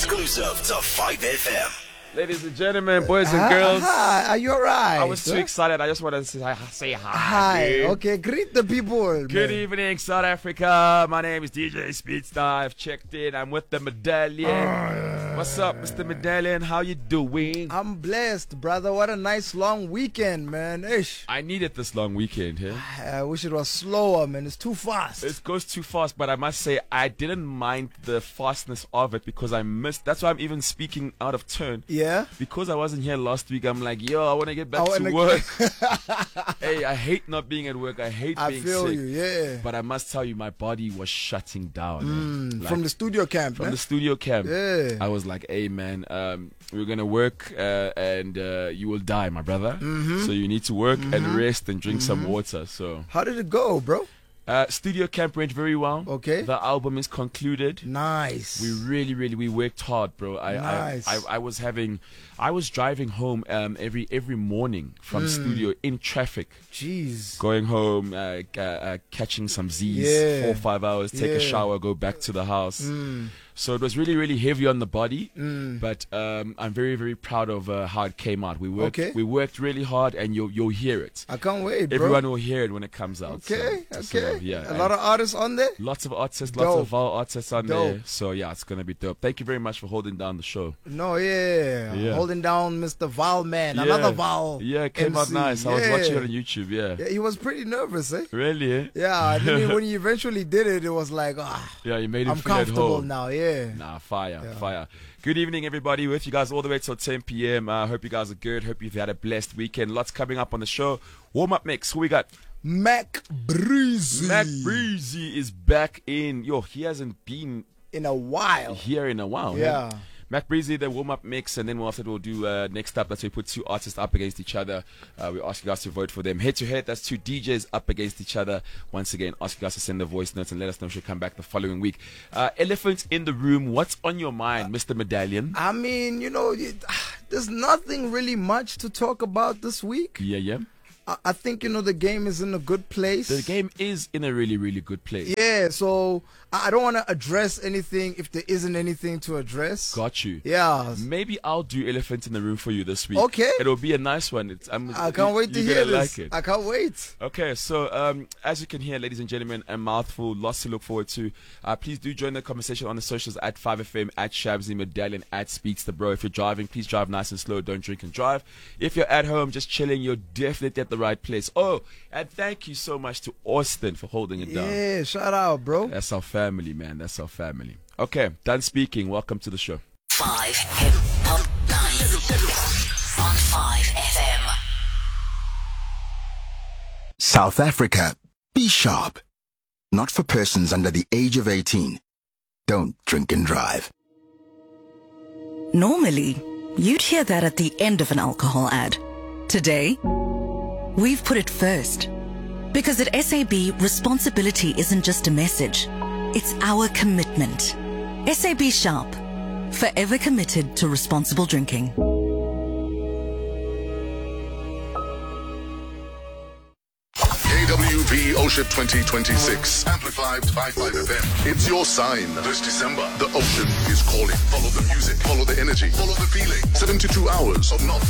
Exclusive to 5FM. Ladies and gentlemen, boys and girls. Hi, are you alright? I was too excited. I just wanted to say hi. Hi. Dude. Okay, greet the people. Good man. evening, South Africa. My name is DJ Speedstar. I've checked in. I'm with the Medallion. What's up, Mr. Medallion? How you doing? I'm blessed, brother. What a nice long weekend, man. Ish. I needed this long weekend here. I wish it was slower, man. It's too fast. It goes too fast, but I must say I didn't mind the fastness of it because I missed. That's why I'm even speaking out of turn. Yeah? Because I wasn't here last week, I'm like, yo, I want to get back to work. Hey, I hate not being at work. I hate being sick. I feel you, yeah. But I must tell you, my body was shutting down. Like, from the studio camp, From the studio camp. Yeah. I was like, hey, man, we're going to work and you will die, my brother. So you need to work and rest and drink some water. So how did it go, bro? Studio camp went very well. Okay. The album is concluded. Nice. We worked hard, bro. I was driving home every morning from studio in traffic. Jeez. Going home, catching some Z's, 4 or 5 hours, take a shower, go back to the house. So it was really, really heavy on the body, but I'm very, very proud of how it came out. We worked really hard, and you'll hear it. I can't wait, bro. Everyone will hear it when it comes out. Okay. Yeah. A lot of artists on there? Lots of artists, lots of VAL artists on there. So yeah, it's going to be dope. Thank you very much for holding down the show. No, yeah. Holding down Mr. Val, man. Another Val. Yeah, it came out nice. I was watching it on YouTube, yeah. He was pretty nervous, eh? Really, eh? Yeah, and then when he eventually did it, it was like, yeah, you made him I'm feel at comfortable home. now, yeah. Nah, fire. Good evening, everybody. With you guys all the way till 10 p.m. Hope you guys are good. Hope you've had a blessed weekend. Lots coming up on the show. Warm-up mix. Who we got? Mac Breezy. Mac Breezy is back in. Yo, he hasn't been in a while. Here in a while. Yeah. Man. Mac Breezy, the warm-up mix, and then we'll do next up. That's where we put two artists up against each other. We ask you guys to vote for them. Head-to-head, that's two DJs up against each other. Once again, ask you guys to send the voice notes and let us know if you come back the following week. Elephant in the room, what's on your mind, Mr. Medallion? I mean, there's nothing really much to talk about this week. Yeah. I think, the game is in a good place. The game is in a really, really good place. Yeah, so I don't want to address anything if there isn't anything to address. Got you. Yeah. Maybe I'll do Elephant in the Room for you this week. Okay. It'll be a nice one. I can't wait to hear this. Like it. I can't wait. Okay, so as you can hear, ladies and gentlemen, a mouthful, lots to look forward to. Please do join the conversation on the socials at 5FM, at Shabzy Medallion, at Speaks the Bro. If you're driving, please drive nice and slow. Don't drink and drive. If you're at home just chilling, you're definitely at the right place. Oh, and thank you so much to Austin for holding it down. Yeah, shout out, bro. That's our family, man. That's our family. Okay, done speaking. Welcome to the show. 5 Hip Hop Night on 5FM. South Africa. Be sharp. Not for persons under the age of 18. Don't drink and drive. Normally, you'd hear that at the end of an alcohol ad. Today, we've put it first. Because at SAB, responsibility isn't just a message. It's our commitment. SAB Sharp. Forever committed to responsible drinking. AWB Ocean 2026, amplified by 5FM. It's your sign. This December, the ocean is calling. Follow the music, follow the energy, follow the feeling. 72 hours of not